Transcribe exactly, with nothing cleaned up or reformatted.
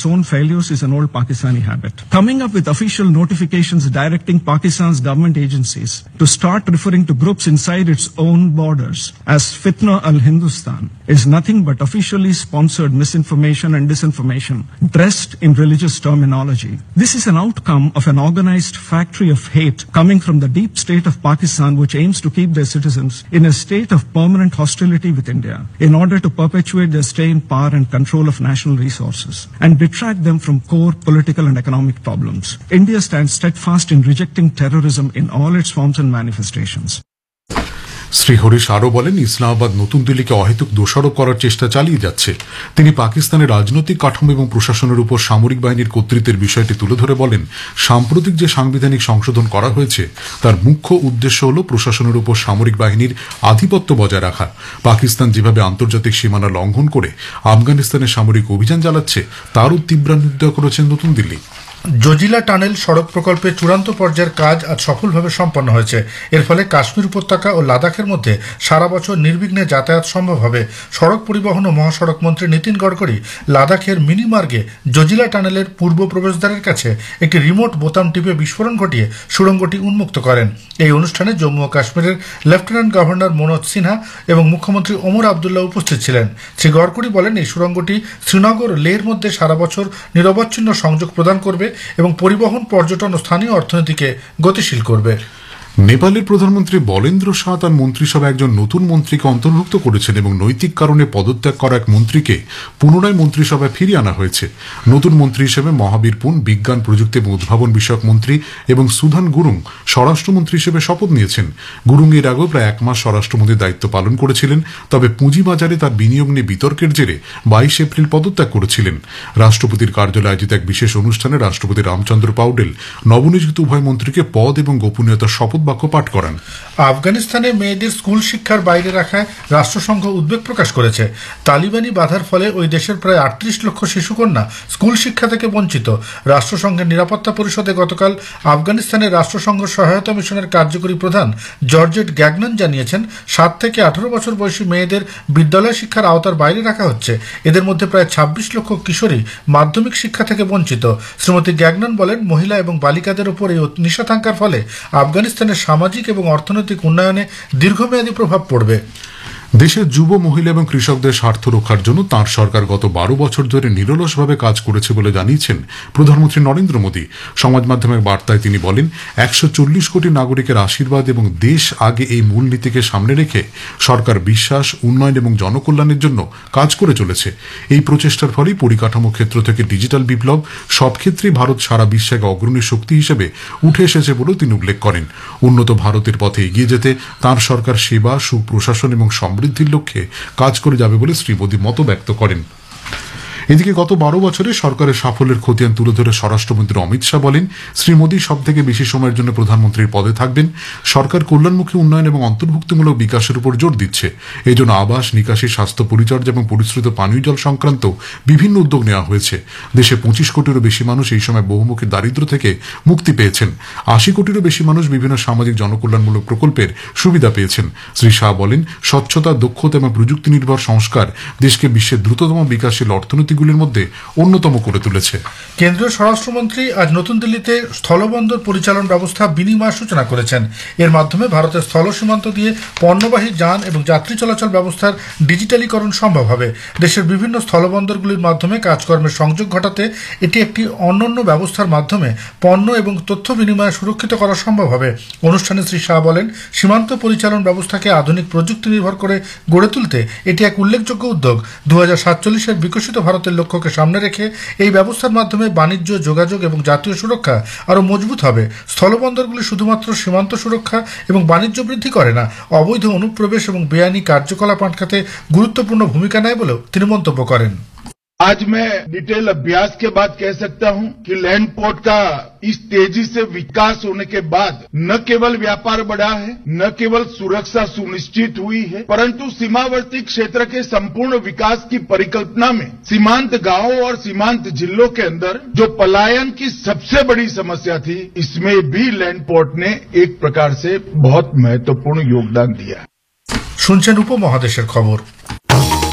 its own failures is an old Pakistani habit. Coming up with official notifications directing Pakistan's government agencies to start referring to groups inside its own borders as Fitna al-Hindustan is nothing but officially sponsored misinformation and disinformation dressed in religious terminology. This is an outcome of an organized factory of hate coming from the deep state of Pakistan, which aims to keep their citizens in a state of permanent hostility with India in order to perpetuate their stay in power and control of national resources and detract them from core political and economic problems. India stands steadfast in rejecting terrorism in all its forms and manifestations. Shri Harish আরও বলেন, ইসলামাবাদ নতুন দিল্লিকে অহেতুক দোষারোপ করার চেষ্টা চালিয়ে যাচ্ছে। তিনি পাকিস্তানের রাজনৈতিক কাঠামো এবং প্রশাসনের উপর সামরিক বাহিনীর কর্তৃত্বের বিষয়টি তুলে ধরে বলেন, সাম্প্রতিক যে সাংবিধানিক সংশোধন করা হয়েছে তার মুখ্য উদ্দেশ্য হল প্রশাসনের উপর সামরিক বাহিনীর আধিপত্য বজায় রাখা। পাকিস্তান যেভাবে আন্তর্জাতিক সীমানা লঙ্ঘন করে আফগানিস্তানে সামরিক অভিযান চালাচ্ছে তারও তীব্র নিন্দা করেছেন নতুন দিল্লি। জজিলা টানেল সড়ক প্রকল্পের চূড়ান্ত পর্যায়ের কাজ আজ সফলভাবে সম্পন্ন হয়েছে। এর ফলে কাশ্মীর উপত্যকা ও লাদাখের মধ্যে সারা বছর নির্বিঘ্নে যাতায়াত সম্ভব হবে। সড়ক পরিবহন ও মহাসড়ক মন্ত্রী নীতিন গডকরি লাদাখের মিনিমার্গে জজিলা টানেলের পূর্ব প্রবেশদ্বারের কাছে একটি রিমোট বোতাম টিপে বিস্ফোরণ ঘটিয়ে সুড়ঙ্গটি উন্মুক্ত করেন। এই অনুষ্ঠানে জম্মু ও কাশ্মীরের লেফটেন্যান্ট গভর্নর মনোজ সিনহা এবং মুখ্যমন্ত্রী ওমর আবদুল্লাহ উপস্থিত ছিলেন। শ্রী গডকরি বলেন, এই সুড়ঙ্গটি শ্রীনগর ও লেহর মধ্যে সারা বছর নিরবচ্ছিন্ন সংযোগ প্রদান করবে এবং পরিবহন, পর্যটন ও স্থানীয় অর্থনীতিকে গতিশীল করবে। নেপালের প্রধানমন্ত্রী বলেন্দ্র শাহ তার মন্ত্রিসভায় একজন নতুন মন্ত্রীকে অন্তর্ভুক্ত করেছেন এবং নৈতিক কারণে পদত্যাগ করা এক মন্ত্রীকে পুনরায় মন্ত্রিসভায় ফিরিয়ে আনা হয়েছে। নতুন মন্ত্রী হিসেবে মহাবীর পুন বিজ্ঞান, প্রযুক্তি এবং উদ্ভাবন বিষয়ক মন্ত্রী এবং সুধান গুরুং স্বরাষ্ট্রমন্ত্রী হিসেবে শপথ নিয়েছেন। গুরুং এর আগেও প্রায় এক মাস স্বরাষ্ট্রমন্ত্রীর দায়িত্ব পালন করেছিলেন, তবে পুঁজিবাজারে তার বিনিয়োগ নিয়ে বিতর্কের জেরে বাইশ এপ্রিল পদত্যাগ করেছিলেন। রাষ্ট্রপতির কার্যালয়ে আয়োজিত এক বিশেষ অনুষ্ঠানে রাষ্ট্রপতি রামচন্দ্র পাউডেল নবনিযুক্ত উভয় মন্ত্রীকে পদ এবং গোপনীয়তার শপথ বাক্য পাঠ করান। আফগানিস্তানে মেয়েদের স্কুল শিক্ষার বাইরে রাখায় রাষ্ট্রসংঘ উদ্বেগ প্রকাশ করেছে। তালিবানি বাধার ফলে ওই দেশের প্রায় আটত্রিশ লক্ষ শিশুকন্যা স্কুল শিক্ষা থেকে বঞ্চিত। রাষ্ট্রসংঘের নিরাপত্তা পরিষদে গতকাল আফগানিস্তানের রাষ্ট্রসংঘ সহায়তা মিশনের কার্যকরী প্রধান জর্জেট গ্যাগনন জানিয়েছেন, সাত থেকে আঠারো বছর বয়সী মেয়েদের বিদ্যালয় শিক্ষার আওতার বাইরে রাখা হচ্ছে। এদের মধ্যে প্রায় ছাব্বিশ লক্ষ কিশোরী মাধ্যমিক শিক্ষা থেকে বঞ্চিত। শ্রীমতী গ্যাগনন বলেন, মহিলা এবং বালিকাদের উপর এই নিষেধাজ্ঞার ফলে আফগানিস্তানের সামাজিক এবং অর্থনৈতিক উন্নয়নে দীর্ঘমেয়াদী প্রভাব পড়বে। দেশের যুব, মহিলা এবং কৃষকদের স্বার্থ রক্ষার জন্য তাঁর সরকার গত বারো বছর ধরে নিরলসভাবে কাজ করেছে বলে জানিয়েছেন প্রধানমন্ত্রী নরেন্দ্র মোদী। সমাজ মাধ্যমের বার্তায় তিনি বলেন, একশো চল্লিশ কোটি নাগরিকের আশীর্বাদ এবং দেশ আগে এই মূলনীতিকে সামনে রেখে সরকার বিশ্বাস, উন্নয়ন এবং জনকল্যাণের জন্য কাজ করে চলেছে। এই প্রচেষ্টার ফলে পরিকাঠামো ক্ষেত্র থেকে ডিজিটাল বিপ্লব সব ক্ষেত্রেই ভারত সারা বিশ্বে অগ্রণী শক্তি হিসেবে উঠে এসেছে বলেও তিনি উল্লেখ করেন। উন্নত ভারতের পথে এগিয়ে যেতে তাঁর সরকার সেবা, সুপ্রশাসন এবং সমৃদ্ধির লক্ষ্যে কাজ করে যাবে বলে শ্রী মোদী মত ব্যক্ত করেন। এদিকে গত বারো বছরে সরকারের সাফল্যের খতিয়ান তুলে ধরে স্বরাষ্ট্রমন্ত্রী অমিত শাহ বলেন, শ্রী মোদী সব থেকে বেশি সময়ের জন্য প্রধানমন্ত্রীর পদে থাকবেন। সরকার কল্যাণমুখী উন্নয়ন এবং অন্তর্ভুক্তিমূলক বিকাশের উপর জোর দিচ্ছে। এই জন্য আবাস, নিকাশি, স্বাস্থ্য পরিচর্যা এবং পরিশ্রুত পানীয় জল সংক্রান্ত বিভিন্ন উদ্যোগ নেওয়া হয়েছে। দেশে পঁচিশ কোটিরও বেশি মানুষ এই সময় বহুমুখী দারিদ্র থেকে মুক্তি পেয়েছেন। আশি কোটিরও বেশি মানুষ বিভিন্ন সামাজিক জনকল্যাণমূলক প্রকল্পের সুবিধা পেয়েছেন। শ্রী শাহ বলেন, স্বচ্ছতা, দক্ষতা এবং প্রযুক্তি নির্ভর সংস্কার দেশকে বিশ্বের দ্রুততম বিকাশশীল অর্থনীতি গুলির মধ্যে অন্যতম করে তুলেছে। কেন্দ্রীয় স্বরাষ্ট্রমন্ত্রী আজ নতুন দিল্লিতে স্থলবন্দর পরিচালন ব্যবস্থা বিনিময়ের সূচনা করেছেন। এর মাধ্যমে ভারতের স্থল সীমান্ত দিয়ে পণ্যবাহী যান এবং যাত্রী চলাচল ব্যবস্থার ডিজিটালীকরণ সম্ভব হবে। দেশের বিভিন্ন স্থলবন্দরগুলির মাধ্যমে কাজকর্মের সংযোগ ঘটাতে এটি একটি অনন্য ব্যবস্থার মাধ্যমে পণ্য এবং তথ্য বিনিময় সুরক্ষিত করা সম্ভব হবে। অনুষ্ঠানে শ্রী শাহ বলেন, সীমান্ত পরিচালন ব্যবস্থাকে আধুনিক প্রযুক্তি নির্ভর করে গড়ে তুলতে এটি এক উল্লেখযোগ্য উদ্যোগ। দু হাজার সাতচল্লিশের বিকশিত ভারতের লক্ষ্যকে সামনে রেখে এই ব্যবস্থার মাধ্যমে বাণিজ্য, যোগাযোগ এবং জাতীয় সুরক্ষা আরও মজবুত হবে। স্থলবন্দরগুলি শুধুমাত্র সীমান্ত সুরক্ষা এবং বাণিজ্য বৃদ্ধি করে না, অবৈধ অনুপ্রবেশ এবং বেআইনি কার্যকলাপ আটকাতে গুরুত্বপূর্ণ ভূমিকা নেয় বলেও তিনি মন্তব্য করেন। आज मैं डिटेल अभ्यास के बाद कह सकता हूं कि लैंड पोर्ट का इस तेजी से विकास होने के बाद न केवल व्यापार बढ़ा है, न केवल सुरक्षा सुनिश्चित हुई है, परंतु सीमावर्ती क्षेत्र के संपूर्ण विकास की परिकल्पना में सीमांत गांवों और सीमांत जिलों के अंदर जो पलायन की सबसे बड़ी समस्या थी, इसमें भी लैंड पोर्ट ने एक प्रकार से बहुत महत्वपूर्ण योगदान दिया। শুনছেন উপমহাদেশের খবর।